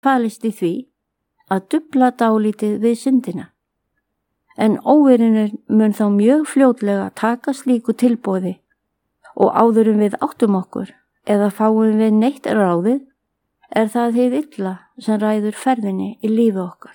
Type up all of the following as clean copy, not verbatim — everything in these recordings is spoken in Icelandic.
falist í því að dufla dálítið við syndina. En óvinurinn mun þá mjög fljótlega taka slíku tilboði og áður en við áttum okkur eða fáum við neitt ráðið, það hið illa sem ræður ferðinni í lífi okkar.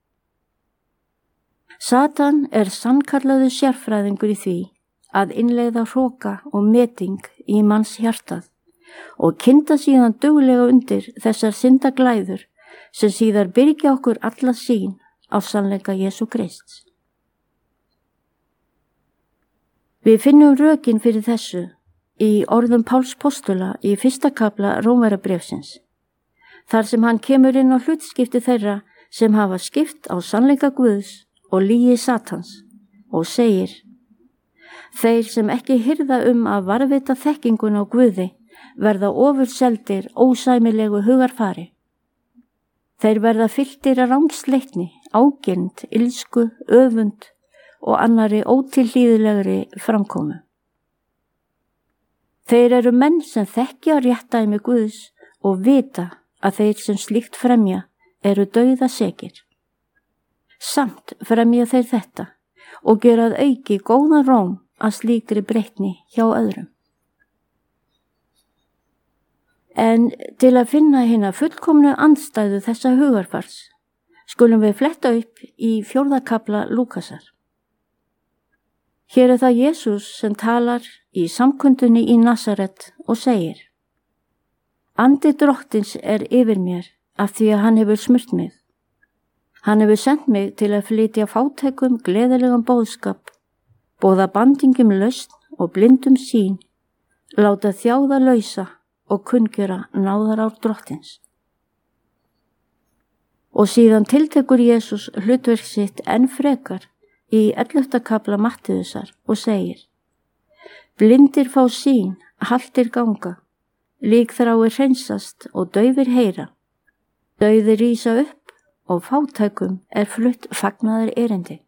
Satan sannkallaður sérfræðingur í því að innleiða hroka og meting í manns hjartað og kynda síðan duglega undir þessar syndaglæður sem síðar byrgja okkur alla sýn á sannleika Jesú Krists. Við finnum rökin fyrir þessu í orðum Páls postula í 1. kafla Rómverjabréfsins, þar sem hann kemur inn á hlutskipti þeirra sem hafa skipt á sannleika Guðs og lygi Satans og segir: Þeir sem ekki hirða að varðveita þekkinguna á Guði verða ofurseldir ósæmilegu hugarfari. Þeir verða fylltir af rangsleitni, ágirnd, ilsku, öfund og annarri ótilhlýðilegri framkomu. Þeir eru menn sem þekkja réttdæmi Guðs og vita að þeir sem slíkt fremja eru dauðasekir. Samt fremja þeir þetta og gera að auki góðan róm að slíkri breytni hjá öðrum. En til að finna hina fullkomnu andstæðu þessa hugarfars skulum við fletta upp í 4. kafla Lúkasar. Hér það Jesús sem talar í samkundunni í Nasaret og segir: Andi Drottins yfir mér af því að hann hefur smurt mig. Hann hefur sendt mig til að flytja fátækum gleðilegan boðskap, boða bandingum lausn og blindum sýn, láta þjáða lausa og kunngjöra náðarár Drottins. Og síðan tiltekur Jesús hlutverk sitt enn frekar í 11. kafla Mattheusar og segir: Blindir fá sýn, haltir ganga, líkþráir hreinsast og daufir heyra, dauðir rísa upp og fátækum flutt fagnaðar erindi.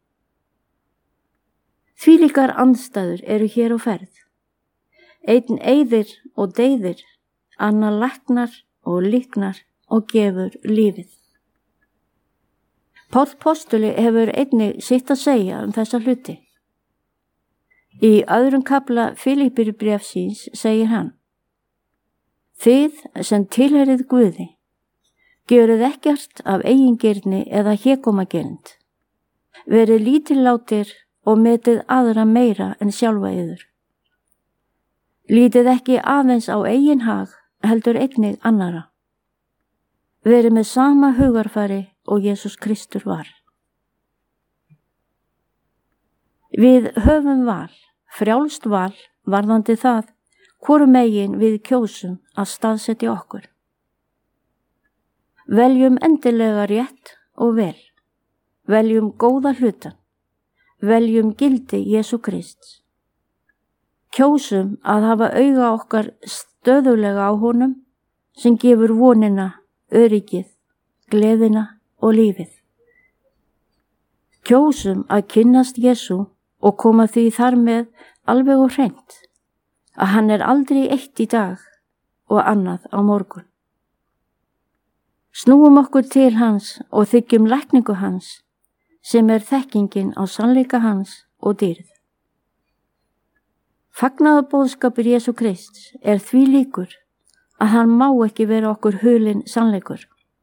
Þvílíkar andstæður eru hér á ferð. Einn eyðir og deyðir, annar læknar og líknar og gefur lífið. Páll postuli hefur einnig sitt að segja þessa hluti. Í 2. kafla Filippíubréfsins segir hann: Þið sem tilheyrið Guði, gjörið ekkert af eigingirni eða hégómagirnd. Verið lítillátir og metið aðra meira en sjálfa yður. Lítið ekki aðeins á eigin hag, heldur einnig annara. Verið með sama hugarfari og Jesús Kristur var. Við höfum val, frjálst val, varðandi það, hvoru megin við kjósum að staðsetja okkur. Veljum endilega rétt og vel. Veljum góða hluta. Veljum gildi Jesú Krists. Kjósum að hafa auga okkar stöðulega á honum sem gefur vonina, öryggið, gleðina og lífið. Kjósum að kynnast Jesú og koma því þar með alveg og hreint að hann aldrei eitt í dag og annað á morgun. Snúum okkur til hans og þiggjum lækningu hans sem þekkingin á sannleika hans og dýrð. Fagnaðarboðskapur Jesú Krists því líkur að hann má ekki vera okkur hulinn sannleikur.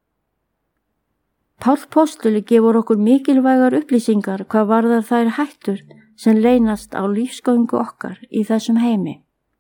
Páll postuli gefur okkur mikilvægar upplýsingar hvað varðar þær hættur sem leynast á lífsgöngu okkar í þessum heimi.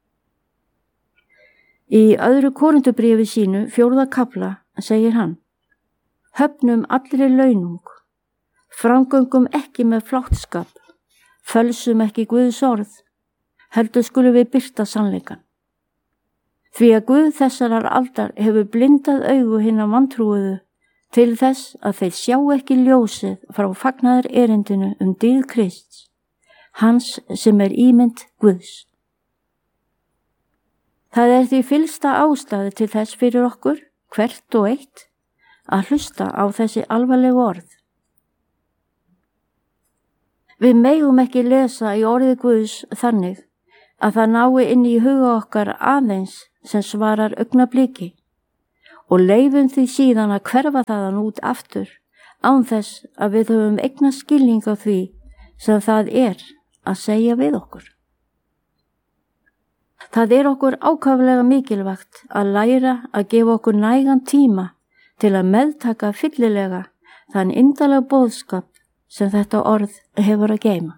Í 2. Korintubréfi sínu 4. kafla segir hann: Höfnum allri launung, framgöngum ekki með flátskap, fölsum ekki Guðs orð, heldur skulum við birta sannleikann. Því að Guð þessarar aldar hefur blindað augu hinna vantrúuðu til þess að þeir sjá ekki ljósið frá fagnaðar erindinu dýrð Krists, hans sem ímynd Guðs. Það því fyllsta ástæðu til þess fyrir okkur, hvert og eitt, að hlusta á þessi alvarlegu orð. Við megum ekki lesa í orði Guðs þannig að það nái inn í huga okkar aðeins sem svarar augnabliki og leyfum því síðan að hverfa þaðan út aftur án þess að við höfum eignast skilning á því sem það er að segja við okkur. Það er okkur ákaflega mikilvægt að læra að gefa okkur nægan tíma til að meðtaka fyllilega þann indalega boðskap sem þetta orð hefur að geyma.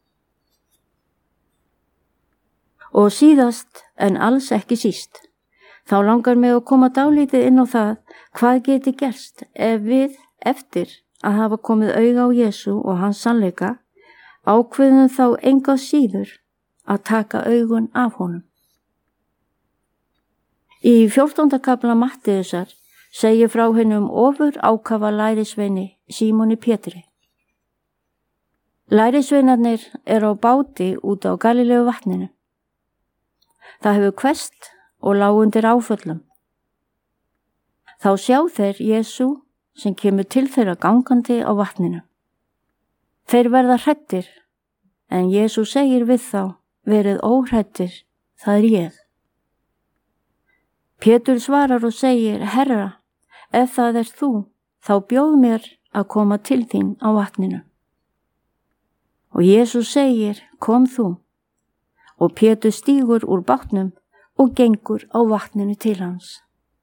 Og síðast en alls ekki síst, þá langar mig að koma dálítið inn á það hvað geti gerst ef við eftir að hafa komið auga á Jesú og hans sannleika ákveðum þá enga síður að taka augun af honum. Í 14. kafla Mattheusar segir frá hinum ofur ákafa lærisveini Símoni Pétri. Lærisveinarnir eru á báti út á Galileu vatninu. Það hefur hvesst og lá undir áföllum. Þá sjá þeir Jesú sem kemur til þeirra gangandi á vatninu. Þeir verða hræddir, en Jesú segir við þá, verið óhræddir, það er ég. Pétur svarar og segir, Herra, ef það er þú, þá bjóð mér að koma til þín á vatninu. Og Jesú segir, kom þú. Og Pétur stígur úr bátnum og gengur á vatninu til hans.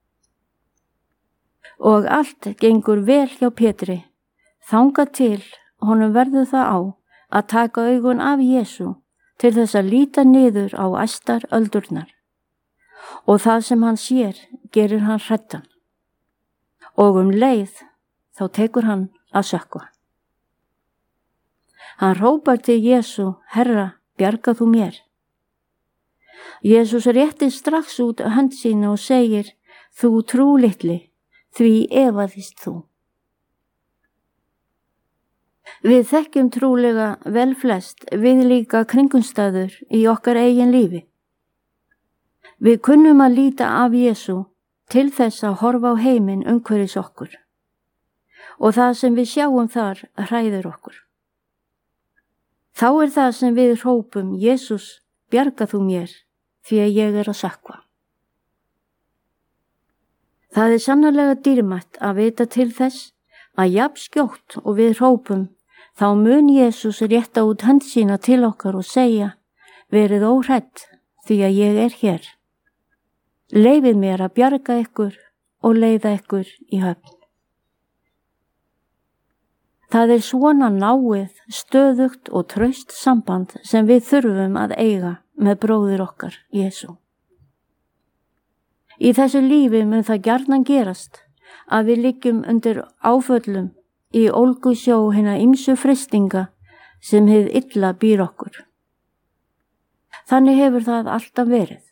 Og allt gengur vel hjá Pétri, þangað til honum verður það á að taka augun af Jesú til þess að líta niður á æstar öldurnar. Og það sem hann sér gerir hann hræddan. Og leið þá tekur hann að sökkva. Hann hrópar til Jesú, Herra, bjarga þú mér. Jesús réttir strax út hönd sína og segir, þú trúlitli, því efaðist þú. Við þekkjum trúlega vel flest við líka kringumstæður í okkar eigin lífi. Við kunnum að líta af Jesú til þess að horfa á heiminn umhverfis okkur. Og það sem við sjáum þar hræðir okkur. Þá er það sem við hrópum, Jesús, bjarga þú mér, því að ég er að sökkva. Það er sannarlega dýrmætt að vita til þess að jafn skjótt og við hrópum, þá mun Jesús rétta út hönd sína til okkar og segja, verið óhrædd því að ég er hér. Leyfið mér að bjarga ykkur og leiða ykkur í höfn. Það er svona náið, stöðugt og traust samband sem við þurfum að eiga með bróðir okkar, Jesú. Í þessu lífi mun það gjarnan gerast að við liggjum undir áföllum í ólgusjó hinna ýmsu freistinga sem hið illa býr okkur. Þannig hefur það alltaf verið.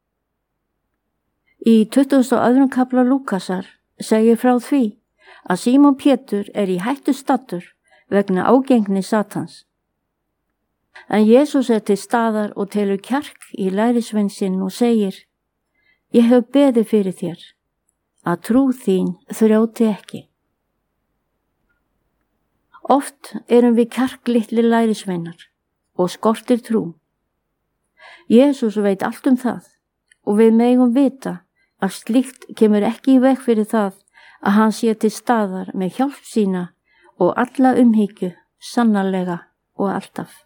Í 22. kafla Lúkasar segir frá því að Símon Pétur er í hættu staddur vegna ágengni Satans. En Jesús er til staðar og telur kjark í lærisvein sinn og segir, ég hef beðið fyrir þér, að trú þín þrjóti ekki. Oft erum við kjarklitli lærisveinar og skortir trú. Jesús veit allt um það og við megum vita að slíkt kemur ekki í veg fyrir það að hann sé til staðar með hjálp sína og alla umhyggju, sannarlega og alltaf.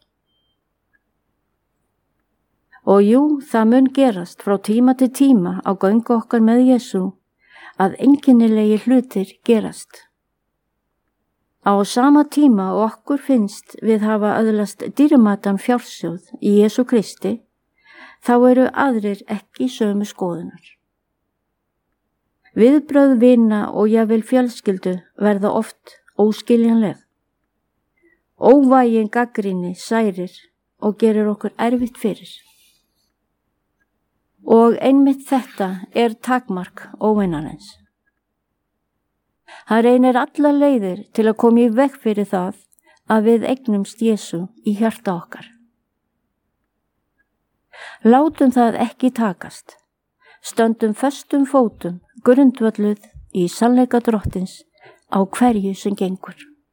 Og jú, það mun gerast frá tíma til tíma á göngu okkar með Jesú að einkennilegi hlutir gerast. Á sama tíma og okkur finnst við hafa öðlast dýrmætan fjársjóð í Jesú Kristi, þá eru aðrir ekki sömu skoðunar. Viðbrögð vina og jafnvel fjölskyldu verða oft óskiljanleg. Óvægin gagnrýni særir og gerir okkur erfitt fyrir. Og einmitt þetta er takmark óvinarins. Hann reynir alla leiðir til að koma í veg fyrir það að við eignumst Jesú í hjarta okkar. Látum það ekki takast. Stöndum föstum fótum, grundvölluð í sannleika Drottins á hverju sem gengur.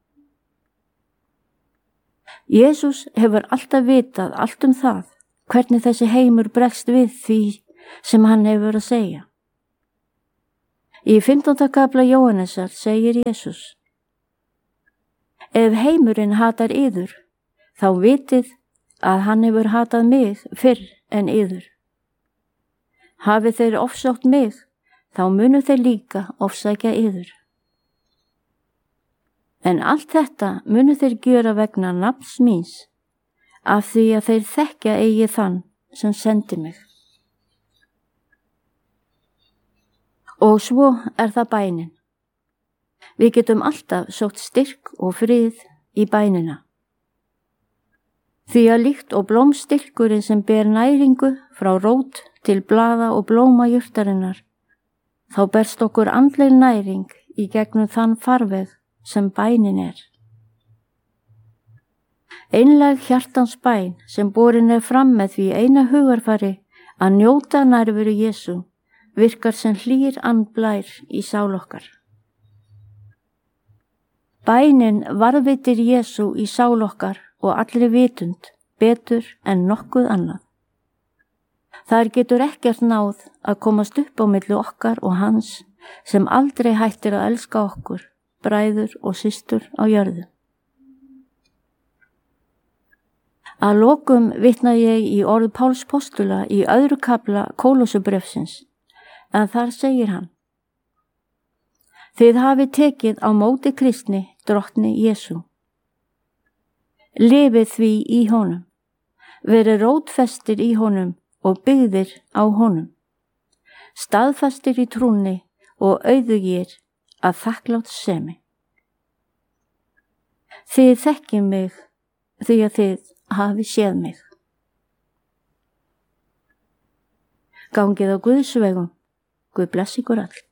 Jesús hefur alltaf vitað allt um það, hvernig þessi heimur bregst við því sem hann hefur að segja. Í 15. kafla Jóhannesar segir Jesús: Ef heimurinn hatar yður, þá vitið að hann hefur hatað mig fyrr en yður. Hafi þeir ofsótt mig, þá munu þeir líka ofsækja yður. En allt þetta munu þeir gjöra vegna nafns míns, af því að þeir þekkja eigi þann sem sendi mig. Og svo það bænin. Við getum alltaf sótt styrk og frið í bænina. Því að líkt og blómstyrkurinn sem ber næringu frá rót til blaða og blóma jurtarinnar, þá berst okkur andleg næring í gegnum þann farveg sem bænin er. Einlæg hjartans bæn sem borin fram með því eina hugarfari að njóta nærveru Jesú virkar sem hlýr andblær í sál okkar. Bænin varðveitir Jesú í sál okkar og allri vitund betur en nokkuð annað. Þar getur ekkert náð að komast upp á milli okkar og hans sem aldrei hættir að elska okkur, bræður og systur á jörðu. Að lokum vitna ég í orð Páls postula í 2. kafla Kólósubréfsins, en þar segir hann: Þið hafið tekið á móti Kristni, drottni Jesú. Lifið því í honum, verið rótfestir í honum og byggðir á honum, staðfastir í trúnni og auðugir að þakkláttssemi. Þið þekkið mig því að þið hafið séð mig. Gangið á Guðs vegum. Guð blessi ykkur öll.